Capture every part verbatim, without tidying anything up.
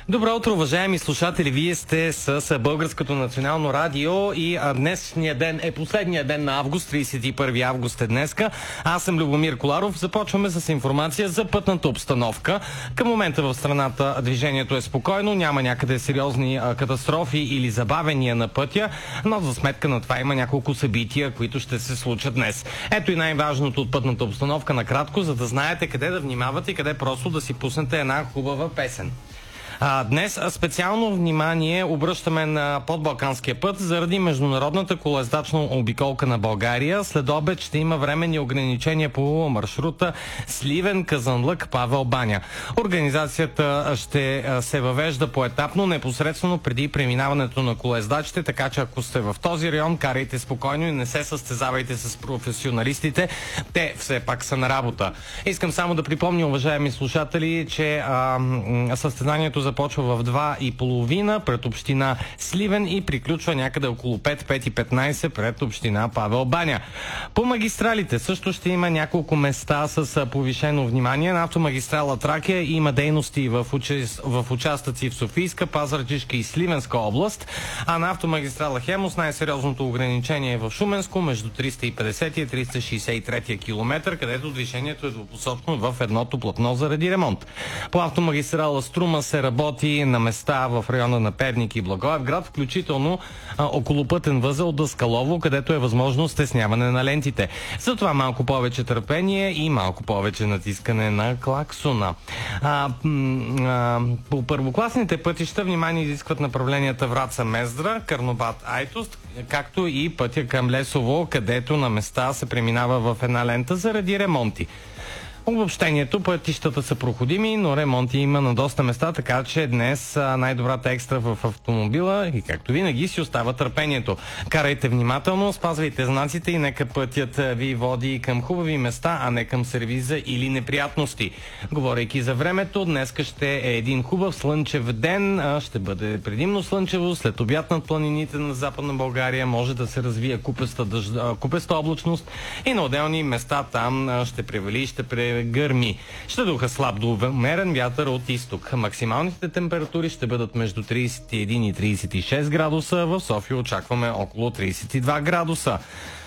Добро утро, уважаеми слушатели! Вие сте с Българското национално радио и днешния ден е последния ден на август, тридесет и първи август е днеска. Аз съм Любомир Коларов. Започваме с информация за пътната обстановка. Към момента в страната движението е спокойно, няма някъде сериозни катастрофи или забавения на пътя, но за сметка на това има няколко събития, които ще се случат днес. Ето и най-важното от пътната обстановка накратко, за да знаете къде да внимавате и къде просто да си пуснете една хубава песен. А, днес специално внимание обръщаме на подбалканския път заради международната колоездачна обиколка на България. След обед ще има временни ограничения по маршрута Сливен, Казанлък, Павел баня. Организацията ще се въвежда поетапно, непосредствено преди преминаването на колоездачите, така че ако сте в този район, карайте спокойно и не се състезавайте с професионалистите. Те все пак са на работа. Искам само да припомня, уважаеми слушатели, че а, състезанието започва в два и половина пред община Сливен и приключва някъде около пет, пет и петнайсет пред община Павел баня. По магистралите също ще има няколко места с повишено внимание. На автомагистрала Тракия има дейности в, уча... в участъци в Софийска, Пазарджишка и Сливенска област, а на автомагистрала Хемус най-сериозното ограничение е в Шуменско между триста и петдесети и триста шейсет и трети километър, където движението е двупосочно в едното платно заради ремонт. По автомагистрала Струма се работи на места в района на Перник и Благоевград, включително а, околопътен възел Даскалово, където е възможно стесняване на лентите. Затова малко повече търпение и малко повече натискане на клаксона. А, а, по първокласните пътища внимание изискват направленията Враца-Мездра, Карнобат-Айтост, както и пътя към Лесово, където на места се преминава в една лента заради ремонти. Обобщението, пътищата са проходими, но ремонти има на доста места, така че днес най-добрата екстра в автомобила и както винаги си остава търпението. Карайте внимателно, спазвайте знаците и нека пътят ви води към хубави места, а не към сервиза или неприятности. Говорейки за времето, днеска ще е един хубав слънчев ден, ще бъде предимно слънчево, след обяд над планините на Западна България може да се развие купеста, дъжда, купеста облачност и на отделни места там ще превали и ще превали гърми. Ще духа слаб до умерен вятър от изток. Максималните температури ще бъдат между тридесет и един и тридесет и шест градуса. В София очакваме около тридесет и два градуса.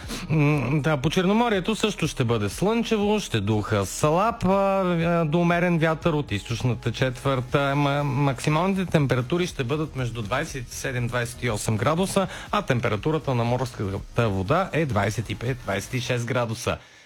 Да, по Черноморието също ще бъде слънчево, ще духа слаб до умерен вятър от източната четвърт. Максималните температури ще бъдат между двадесет и седем до двадесет и осем градуса, а температурата на морската вода е двадесет и пет до двадесет и шест градуса.